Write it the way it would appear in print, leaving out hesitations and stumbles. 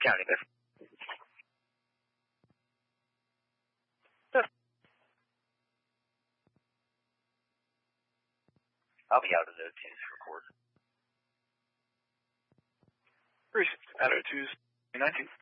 County, miss. I'll be out of the 2s for court. Out of 2s, 19.